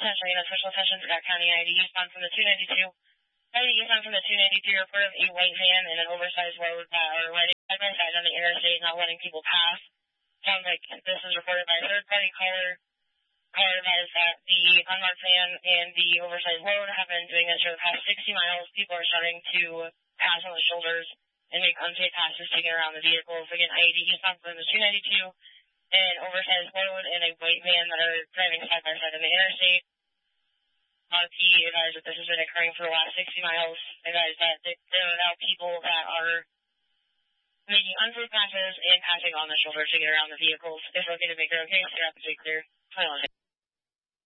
Attention, official attention to Scott County ID eastbound from the 292. ID eastbound from the 293 report of a white van and an oversized load that are riding side by side on the interstate, not letting people pass. Sounds like this is reported by a third-party caller. Caller advised that the unmarked van and the oversized load have been doing this for the past 60 miles. People are starting to pass on the shoulders and make unsafe passes taking around the vehicles. Again, ID eastbound from the 292. An oversized load and a white van that are driving side by side on the interstate. RP advised that this has been occurring for the last 60 miles. Advised that there are now people that are making unsafe passes and passing on the shoulder to get around the vehicles. If looking to make their own case, they're up to clear.